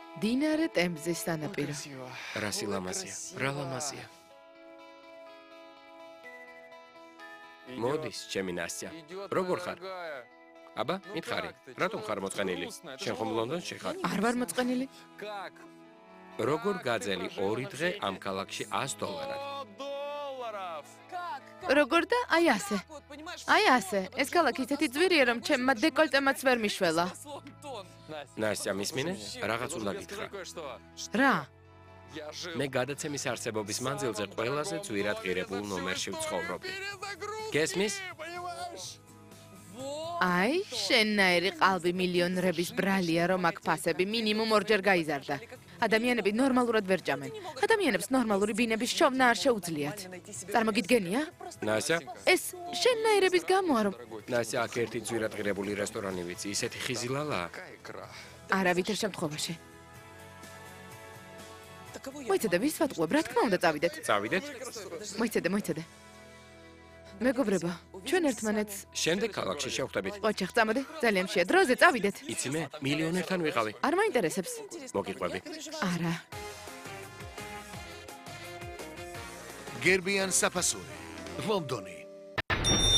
დინარე ტემზის სანაპირო. რა სილამაზეა, რა ლამაზია. მოდის, ჩემი ნასტია. როგორ ხარ? აბა, მითხარი, რატომ ხარ მოწყენილი? შენ ხომ ლონდონში ხარ? არ ვარ მოწყენილი? როგორ გაძელი 2 დღე ამ ქალაქში $100? როგორ და აი ასე. აი ასე. ეს ქალაქი ისეთი ძვირია, რომ ჩემმა დეკოლტემაც ვერ მიშველა. ნასტია, მისმინე, რაღაც უნდა გითხრა. რა? მე გადაცემის არსებობის მანძილზე ყველაზე ძვირად ღირებულ ნომერში ვცხოვრობდი. გესმის? აი, შენნაირი ყალბი მილიონრების ბრალია, რომ აქ ფასები მინიმუმ 2-ჯერ გაიზარდა. ადამიანები ნორმალურად ვერ ჭამენ. ადამიანებს ნორმალური ბინების შოვნა არ შეუძლიათ. წარმოგიდგენია? ნასტია? ეს შენნაირების გამოა, რომ ნასტია, აქ ერთი ძვირად ღირებული რესტორანი ვიცი, ისეთი ხიზილალაა. არავითარ შემთხვევაში. მოიცადე, ვის ვატყუებ, რა თქმა უნდა, წავიდეთ. წავიდეთ? მოიცადე. მეგობრებო, ჩვენ ერთმანეთს შემდეგ ქალაქში შევხვდებით. ოჩახ წამოდე, ძალიან მშია, დროზე წავიდეთ. იცი მე, მილიონერთან ვიყავი. არ მაინტერესებს. მოგიყვები. არა. გერბიან საფასური, ლონდონი.